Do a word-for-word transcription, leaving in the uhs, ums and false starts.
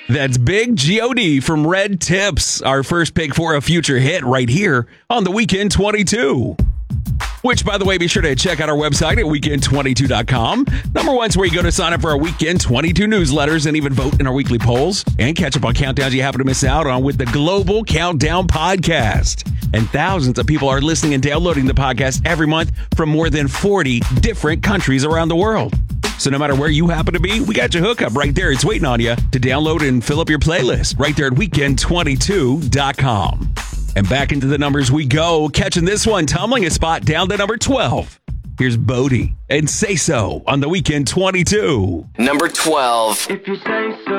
That's Big G O D from Red Tips, our first pick for a future hit right here on the Weekend twenty-two. Which, by the way, be sure to check out our website at weekend twenty-two dot com. Number one's where you go to sign up for our Weekend twenty-two newsletters and even vote in our weekly polls and catch up on countdowns you happen to miss out on with the Global Countdown Podcast. And thousands of people are listening and downloading the podcast every month from more than forty different countries around the world. So no matter where you happen to be, we got your hookup right there. It's waiting on you to download and fill up your playlist right there at weekend twenty-two dot com. And back into the numbers we go, catching this one, tumbling a spot down to number twelve. Here's Bodie and Say So on the Weekend twenty-two. Number twelve. If you say so.